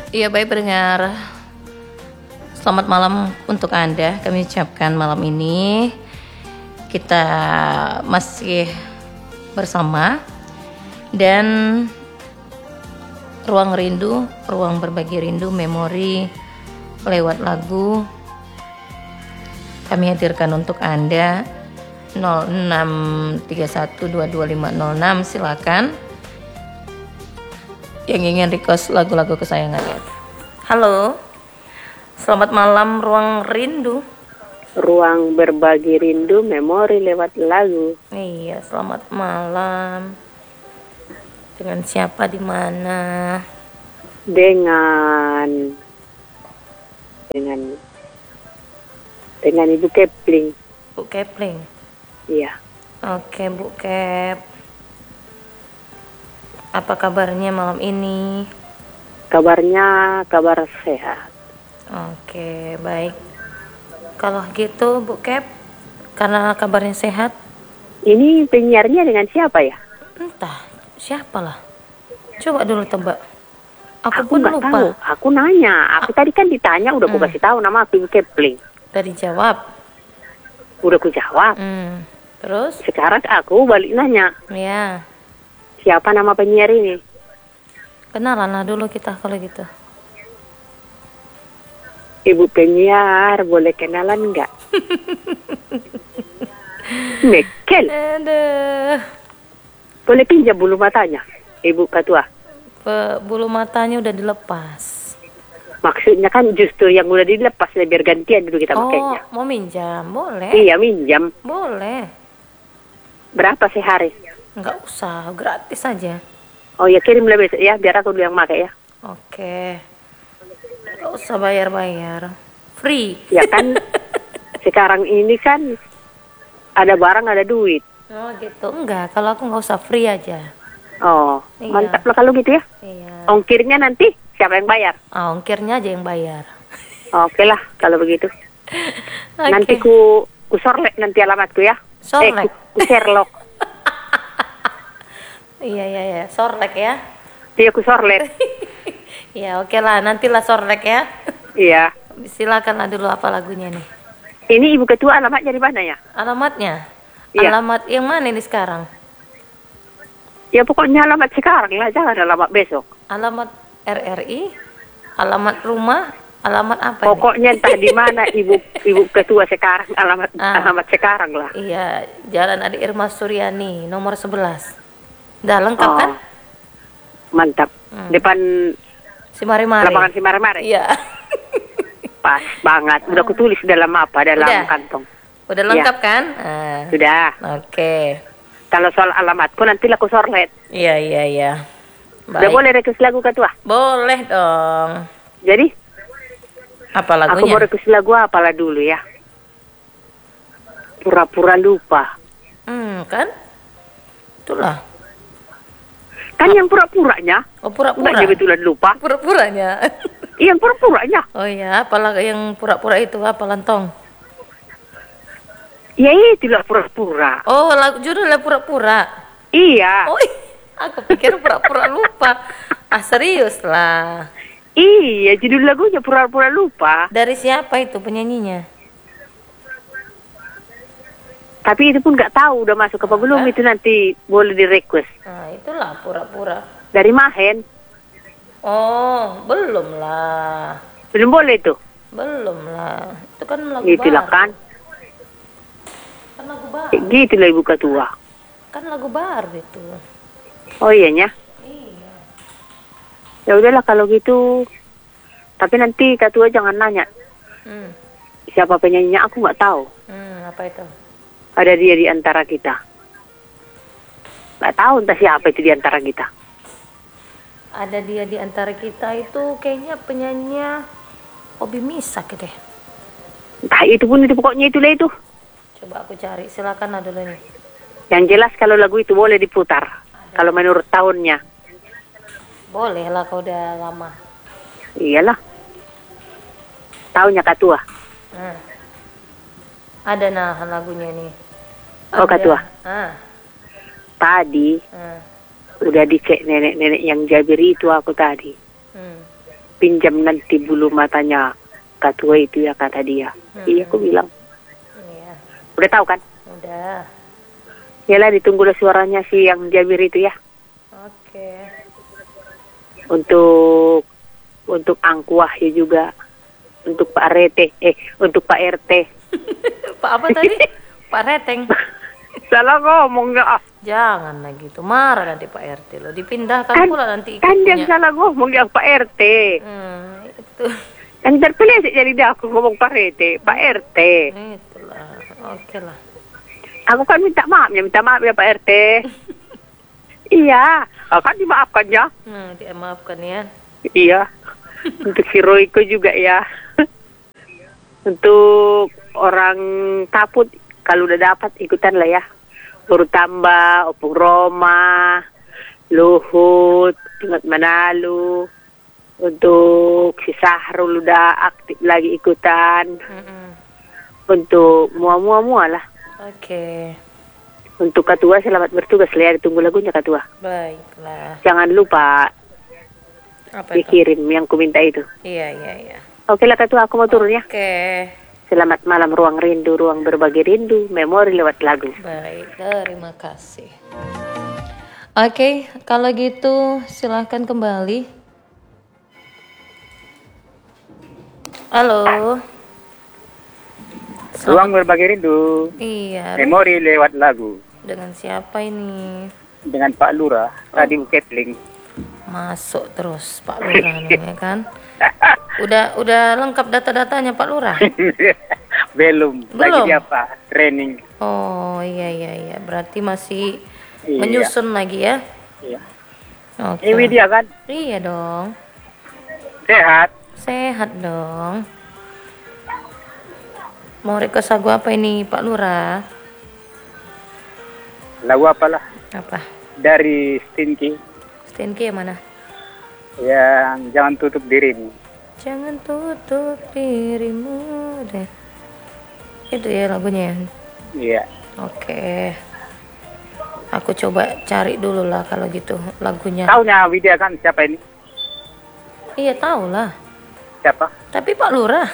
Iya baik pendengar, selamat malam untuk Anda. Kami ucapkan malam ini kita masih bersama dan ruang rindu, ruang berbagi rindu, memori lewat lagu kami hadirkan untuk Anda. 0631225606, silakan yang ingin request lagu-lagu kesayangannya. Halo, selamat malam ruang rindu. Ruang berbagi rindu, memori lewat lagu. Iya, selamat malam. Dengan siapa di mana? Dengan Ibu Kepling. Bu Kepling. Iya. Oke, Bu Kep. Apa kabarnya malam ini? Kabarnya kabar sehat. Oke, baik. Kalau gitu Bu Kep, karena kabarnya sehat, Ini penyiarnya dengan siapa ya? entah siapalah. Coba dulu tebak. Aku pun nggak lupa. tahu. Aku nanya. Aku tadi kan ditanya, udah aku kasih tahu nama aku Ibu Kepling. Tadi jawab. Udah aku jawab. Terus? Sekarang aku balik nanya. Ya, Siapa nama penyiar ini? kenalan lah dulu kita kalau gitu. Ibu penyiar, boleh kenalan nggak? Mekel. Aduh. Boleh pinjam bulu matanya, Ibu Ketua? Bulu matanya udah dilepas. Maksudnya kan justru yang udah dilepas, biar gantian dulu kita pakainya. Oh, mau minjam? Boleh. Iya, minjam. Boleh. Berapa sehari? Nggak usah, gratis aja. Oh ya, kirimlah besok ya, biar aku dulu yang pakai ya. Oke. Nggak usah bayar-bayar. Free. Ya kan, sekarang ini kan ada barang, ada duit. Oh gitu. Enggak, kalau aku nggak usah, free aja. Oh, Iya. mantap lah kalau gitu ya. Iya. Ongkirnya nanti siapa yang bayar? Ongkirnya aja yang bayar. Oke lah, kalau begitu. Oke. Nanti ku sorlek nanti alamatku ya. Sorlek. Ku Sherlock. Iya. Sorlek ya. Iya, ku sorlek. Ya oke lah, nantilah sorlek ya. Iya. Silakanlah dulu apa lagunya nih. Ini Ibu Ketua alamatnya di mana ya? Alamatnya? Iya. Alamat yang mana ini sekarang? Ya pokoknya alamat sekarang lah, jangan alamat besok. Alamat RRI? Alamat rumah? Alamat apa ini? Pokoknya entah di mana Ibu Ketua sekarang, alamat sekarang lah. Iya, Jalan Adi Irma Suryani, nomor 11. Udah lengkap kan? Mantap. Depan Simari-mari. lapangan Simare-Mare. Iya. Pas banget. Udah aku tulis dalam apa? Dalam Udah? kantong. Udah lengkap kan? Nah. Sudah. Oke. Kalau soal alamatku nanti aku sorlet. Iya. Udah Baik. boleh request lagu Ketua? Boleh dong. Jadi, Apa aku lagunya? mau request lagu apalah dulu ya? Pura-pura lupa. Kan? Itulah. Kan yang pura-puranya. Oh, pura-pura. Enggak betulan lupa. Pura-puranya. Iya, yang pura-puranya. Oh iya, apalah yang pura-pura itu apa lantong? Ya itulah pura-pura. Oh, lagu judulnya pura-pura. Iya. Oh, aku pikir pura-pura lupa. Ah, serius lah. Iya, judul lagunya pura-pura lupa. Dari siapa itu penyanyinya? Tapi itu pun nggak tahu udah masuk apa belum, itu nanti boleh di request. Nah, itulah pura-pura. Dari Mahen. Oh, belum lah. Belum boleh itu. Belum lah. Itu kan lagu Itulah baru. kan. Kan lagu baru. Gitu lah Ibu Ketua. Kan lagu baru itu. Oh iyanya. Iya. Ya udahlah kalau gitu. Tapi nanti Ketua jangan nanya. Siapa penyanyinya, aku nggak tahu. Apa itu? Ada dia di antara kita. Nggak tahu entah siapa itu di antara kita. Ada dia di antara kita itu kayaknya penyanyinya Obi Misak gitu ya. Entah itu pun, itu pokoknya itulah itu. Coba aku cari, silakan lah dulu nih. Yang jelas kalau lagu itu boleh diputar. Kalau menurut tahunnya. Boleh lah kalau udah lama. Iyalah. Tahunnya Ketua. Ada nah lagunya nih. Oh, Ketua. Ah. Tadi udah dicek nenek-nenek yang Jabir itu aku tadi. pinjam nanti bulu matanya Ketua itu ya, kata dia. Iya, aku bilang. Iya. Udah tahu kan? Udah. Yalah, ditunggulah suaranya si yang Jabir itu ya. Oke. Untuk Angku Wahyu juga. Untuk Pak RT. Untuk Pak RT. Pak apa tadi? Pak Reteng. Salah ngomong nggak? Jangan lagi gitu, marah nanti Pak RT lo. Dipindahkan pula nanti Kan dia ikutnya. salah ngomong yang Pak RT. Itu. Kan terpilih jadi dia aku ngomong Pak RT. Pak RT. Itulah. Oke lah. Aku kan minta maaf ya Pak RT. Iya, kan dimaafkan ya. Dia maafkan ya. Iya. Untuk si Royko juga ya. Untuk orang Taput, kalau udah dapat ikutan lah ya. Baru tambah, Opung Roma, Luhut, Ingat Manalu. Untuk si Sahrul udah aktif lagi ikutan. Untuk mua lah. Oke. Untuk Ketua selamat bertugas lah ya, ditunggu lagunya Ketua. Baiklah. Jangan lupa Apa itu? dikirim yang ku minta itu. Iya. Oke lah Ketua, aku mau turun ya. Oke. Selamat malam ruang rindu, ruang berbagi rindu, memori lewat lagu. Baik, terima kasih. Oke, kalau gitu silahkan kembali. Halo. Ruang berbagi rindu, Iya. memori lewat lagu. Dengan siapa ini? Dengan Pak Lurah, tadi Bukit Link. Masuk terus Pak Lurah nih, ya kan? Udah lengkap data-datanya Pak Lurah? Belum. Lagi dia apa? Training. Oh iya. Berarti masih Iya. menyusun lagi ya? Iya. Oke. Ini dia kan? Iya dong. Sehat. Sehat dong. Mau request lagu apa ini Pak Lurah? Lagu apalah? Apa? Dari Stinky. Stinky yang mana? Yang jangan tutup dirimu. Jangan tutup dirimu deh. Itu ya lagunya ya? Iya. Oke. Aku coba cari dulu lah kalau gitu lagunya. Taunya Widya kan siapa ini? Iya tahu lah. Siapa? Tapi Pak Lurah.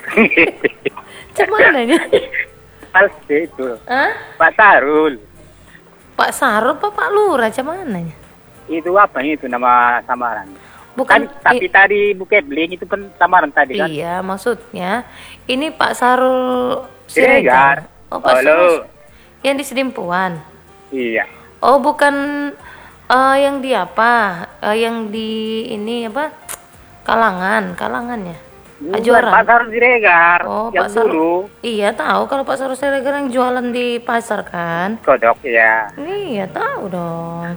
Cuman aja. Palsu itu. Hah? Pak Sarul. Pak Sarul apa Pak Lurah? Cuman aja. Itu apa itu nama samaran? Bukan. Kan, tapi tadi Bukit Link itu kan samaran tadi kan? Iya, maksudnya ini Pak Sarul Siregar. Oh, Pak Halo. Sarul yang di Sedimpuan. Iya. Oh, bukan yang di apa? Yang di ini apa? Kalangannya. Ajuara. Pak Sarul Siregar. Oh, yang Pak Sarul. dulu. Iya, tahu kalau Pak Sarul Siregar yang jualan di pasar kan? Kodok ya. Iya, tahu dong.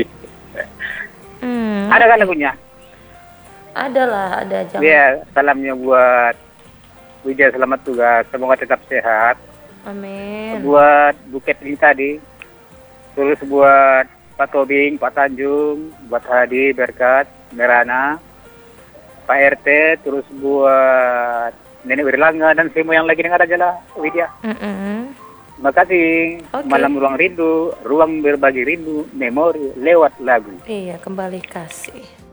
Ada kan lagunya? Ada jangan. Iya, salamnya buat Widya, selamat tugas. Semoga tetap sehat. Amin. Buat Bukit Link tadi. Terus buat Pak Tobing, Pak Tanjung, buat Hadi, Berkat, Merana, Pak RT, terus buat Nenek Wirlangga dan semua yang lagi dengar aja lah, Widya. Terima kasih. Oke. Malam ruang rindu, ruang berbagi rindu, memori lewat lagu. Iya, kembali kasih.